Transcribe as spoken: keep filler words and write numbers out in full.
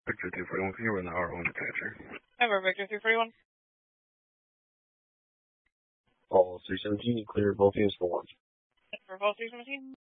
Victor two forty-one, can you run the R one detector? Ever, Victor two forty-one. All three seventeen, clear both units for one. For Fall three seventeen.